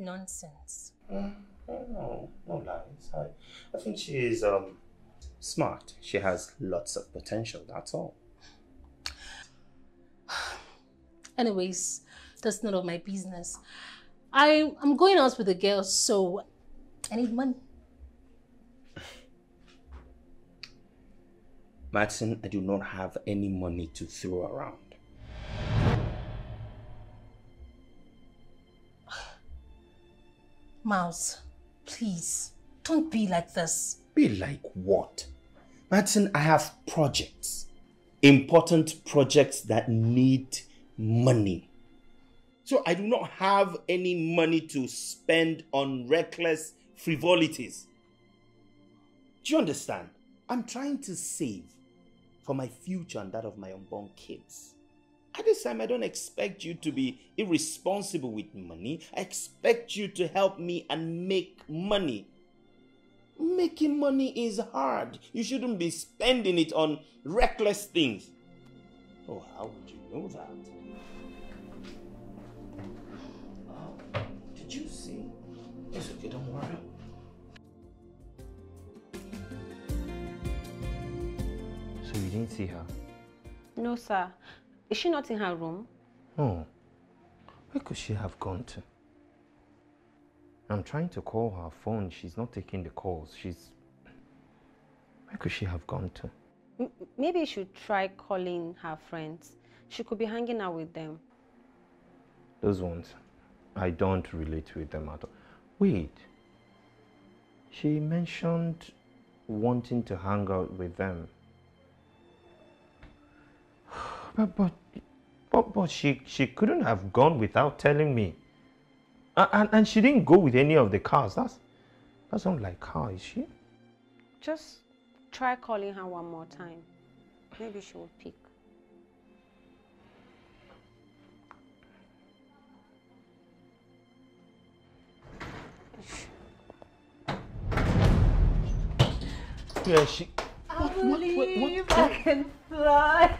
Nonsense. No lies. I think she is smart. She has lots of potential, that's all. Anyways, that's none of my business. I'm going out with the girls, so I need money. Madison, I do not have any money to throw around. Miles, please, don't be like this. Be like what? Madison, I have projects. Important projects that need money. So I do not have any money to spend on reckless frivolities. Do you understand? I'm trying to save for my future and that of my unborn kids. At this time, I don't expect you to be irresponsible with money. I expect you to help me and make money. Making money is hard. You shouldn't be spending it on reckless things. Oh, how would you know that? Oh, did you see? It's okay, don't worry. So you didn't see her? No, sir. Is she not in her room? Oh, where could she have gone to? I'm trying to call her phone. She's not taking the calls. Where could she have gone to? Maybe you should try calling her friends. She could be hanging out with them. Those ones, I don't relate with them at all. Wait, she mentioned wanting to hang out with them. But she couldn't have gone without telling me. And she didn't go with any of the cars. That's not like her, is she? Just try calling her one more time. Maybe she will pick. Yeah, she... I believe I can fly.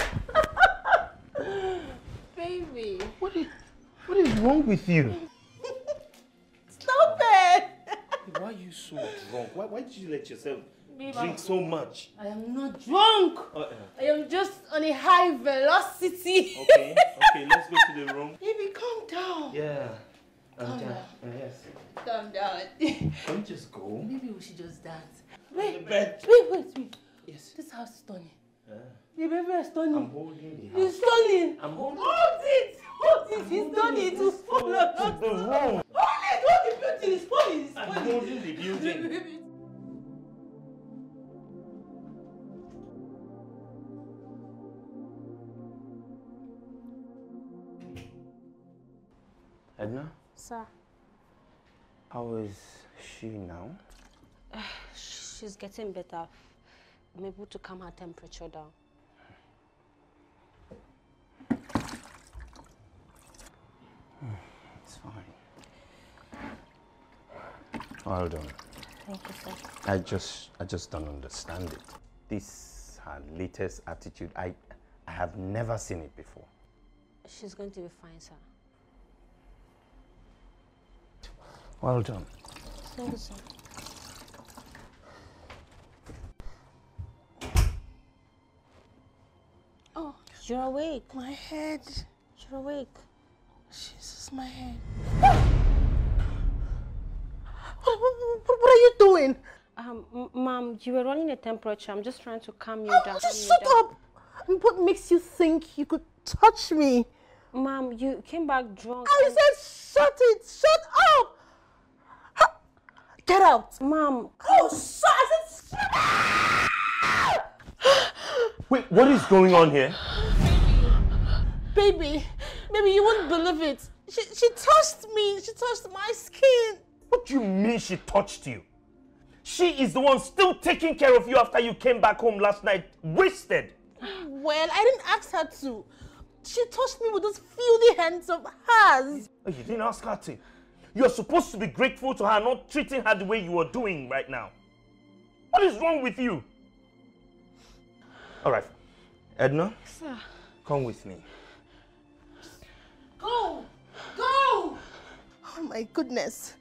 Baby. What is wrong with you? Stop it! Why are you so drunk? Why did you let yourself drink so much? I am not drunk. I am just on a high velocity. Okay, let's go to the room. Baby, calm down. Yeah. Calm down. Yes. Calm down. Can we just go? Maybe we should just dance. The bed. Wait. Yes. This house is stunning. The baby is stunning. I'm holding the house. It's stunning. I'm holding Hold it. It's stunning. It's full of the room. Hold the beauty. It's funny. I'm holding the building. Edna? Sir? How is she now? She's getting better. I'm able to calm her temperature down. It's fine. Well done. Thank you, sir. I just don't understand it. This her latest attitude, I have never seen it before. She's going to be fine, sir. Well done. Thank you, sir. Oh, you're awake. My head. You're awake. Jesus, my head. What are you doing? Mom, you were running a temperature. I'm just trying to calm you down. Just shut up. What makes you think you could touch me? Mom, you came back drunk. I said shut it. Shut up. Get out. Mom. Oh, I said shut up. Wait, what is going on here? Baby, you won't believe it. She touched me. She touched my skin. What do you mean she touched you? She is the one still taking care of you after you came back home last night, wasted. Well, I didn't ask her to. She touched me with those filthy hands of hers. Oh, you didn't ask her to. You're supposed to be grateful to her, not treating her the way you are doing right now. What is wrong with you? All right, Edna, Sir. Come with me. Go! Go! Oh my goodness.